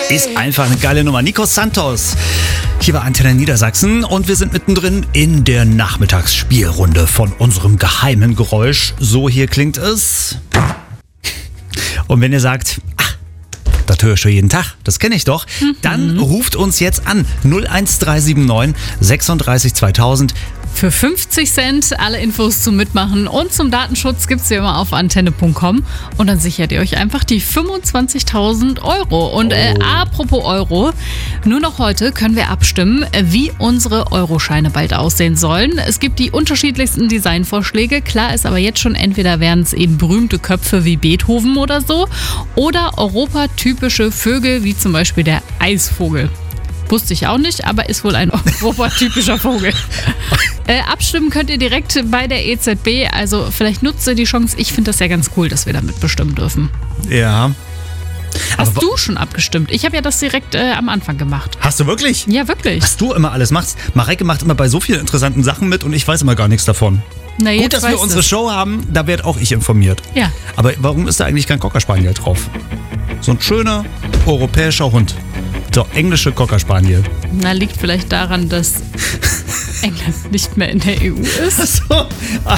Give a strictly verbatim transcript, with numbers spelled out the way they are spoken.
Ist einfach eine geile Nummer. Nico Santos. Hier war Antenne Niedersachsen und wir sind mittendrin in der Nachmittagsspielrunde von unserem geheimen Geräusch. So hier klingt es. Und wenn ihr sagt, ach, das höre ich schon jeden Tag, das kenne ich doch, mhm. dann ruft uns jetzt an null eins drei sieben neun sechsunddreißig zweitausend. Für fünfzig Cent alle Infos zum Mitmachen und zum Datenschutz gibt's hier immer auf antenne punkt com und dann sichert ihr euch einfach die fünfundzwanzigtausend Euro. Und äh, oh. apropos Euro, nur noch heute können wir abstimmen, wie unsere Euroscheine bald aussehen sollen. Es gibt die unterschiedlichsten Designvorschläge. Klar ist aber jetzt schon, entweder wären es eben berühmte Köpfe wie Beethoven oder so oder europatypische Vögel wie zum Beispiel der Eisvogel. Wusste ich auch nicht, aber ist wohl ein europatypischer Vogel. Äh, abstimmen könnt ihr direkt bei der E Z B, also vielleicht nutzt ihr die Chance. Ich finde das ja ganz cool, dass wir damit bestimmen dürfen. Ja. Hast aber du schon abgestimmt? Ich habe ja das direkt äh, am Anfang gemacht. Hast du wirklich? Ja, wirklich. Was du immer alles machst. Mareike macht immer bei so vielen interessanten Sachen mit und ich weiß immer gar nichts davon. Na, Gut, dass wir unsere es. Show haben, da werde auch ich informiert. Ja. Aber warum ist da eigentlich kein Cocker Spaniel drauf? So ein schöner europäischer Hund. So, englische Cocker Spaniel. Na, liegt vielleicht daran, dass England nicht mehr in der E U ist. Ach so. Ah,